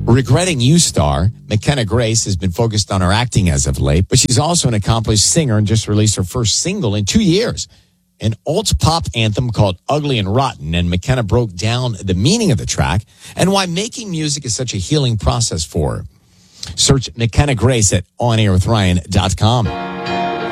Regretting You star McKenna Grace has been focused on her acting as of late, but she's also an accomplished singer and just released her first single in 2 years, an alt-pop anthem called Ugly and Rotten. And McKenna broke down the meaning of the track and why making music is such a healing process for her. Search McKenna Grace at onairwithryan.com.